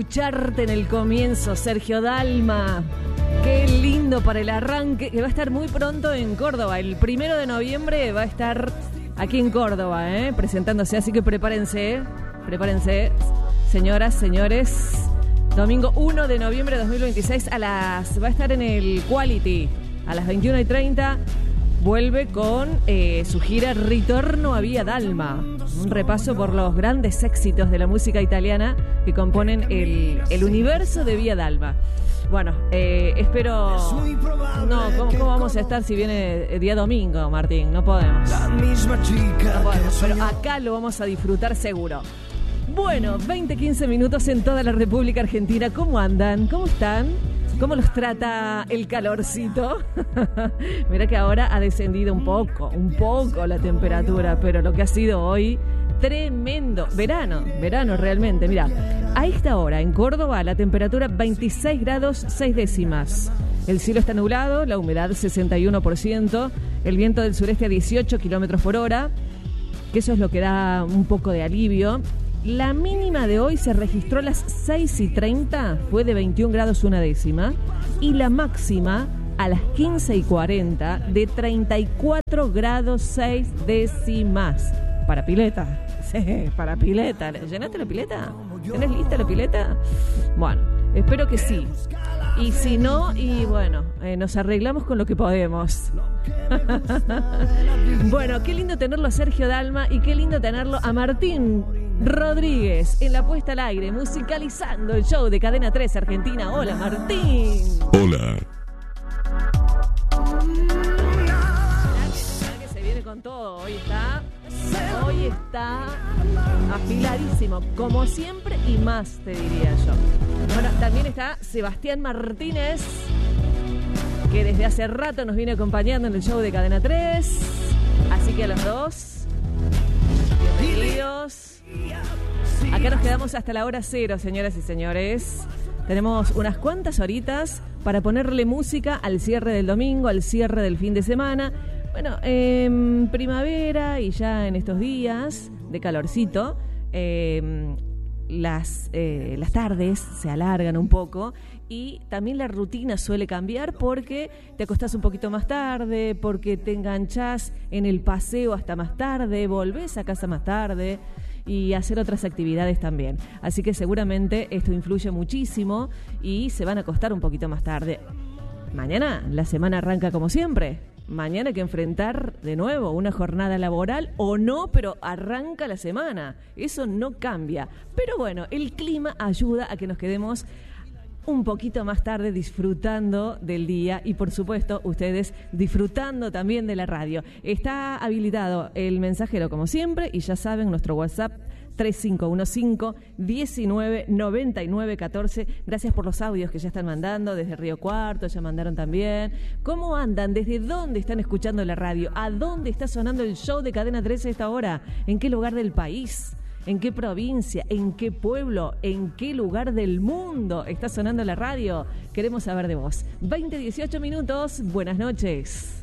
Escucharte en el comienzo, Sergio Dalma. Qué lindo para el arranque, que va a estar muy pronto en Córdoba. El 1 de noviembre va a estar aquí en Córdoba, presentándose. Así que prepárense, señoras, señores. Domingo 1 de noviembre de 2026 va a estar en el Quality a las 21:30. Vuelve con su gira Ritorno a Via Dalma. Un repaso por los grandes éxitos de la música italiana que componen el universo de Via Dalma. Bueno, espero... No, ¿cómo vamos a estar si viene día domingo, Martín? No podemos. No podemos, pero acá lo vamos a disfrutar seguro. Bueno, 20-15 minutos en toda la República Argentina. ¿Cómo andan? ¿Cómo están? ¿Cómo los trata el calorcito? Mira que ahora ha descendido un poco la temperatura, pero lo que ha sido hoy, tremendo. Verano realmente. Mira, a esta hora en Córdoba la temperatura 26 grados 6 décimas. El cielo está nublado, la humedad 61%, el viento del sureste a 18 kilómetros por hora, que eso es lo que da un poco de alivio. La mínima de hoy se registró a las 6:30, fue de 21 grados 1 décima, y la máxima a las 15:40 de 34 grados 6 décimas. Para pileta, sí, para pileta. ¿Llenaste la pileta? ¿Tenés lista la pileta? Bueno, espero que sí. Y si no, y bueno, nos arreglamos con lo que podemos. Bueno, qué lindo tenerlo a Sergio Dalma y qué lindo tenerlo a Martín Rodríguez en la puesta al aire, musicalizando el show de Cadena 3 Argentina. Hola, Martín. Hola. Que se viene con todo. Hoy está afiladísimo, como siempre y más, te diría yo. Bueno, también está Sebastián Martínez, que desde hace rato nos viene acompañando en el show de Cadena 3. Así que a los dos, bienvenidos. Acá nos quedamos hasta la hora 0, señoras y señores. Tenemos unas cuantas horitas para ponerle música al cierre del domingo, al cierre del fin de semana. Bueno, en primavera y ya en estos días de calorcito, las tardes se alargan un poco y también la rutina suele cambiar porque te acostás un poquito más tarde, porque te enganchás en el paseo hasta más tarde, volvés a casa más tarde y hacer otras actividades también. Así que seguramente esto influye muchísimo y se van a acostar un poquito más tarde. Mañana la semana arranca como siempre. Mañana hay que enfrentar de nuevo una jornada laboral o no, pero arranca la semana. Eso no cambia. Pero bueno, el clima ayuda a que nos quedemos un poquito más tarde disfrutando del día y por supuesto ustedes disfrutando también de la radio. Está habilitado el mensajero como siempre y ya saben, nuestro WhatsApp 3515-199914. Gracias por los audios que ya están mandando desde Río Cuarto, ya mandaron también. ¿Cómo andan? ¿Desde dónde están escuchando la radio? ¿A dónde está sonando el show de Cadena 13 a esta hora? ¿En qué lugar del país? ¿En qué provincia? ¿En qué pueblo? ¿En qué lugar del mundo está sonando la radio? Queremos saber de vos. 20-18 minutos. Buenas noches.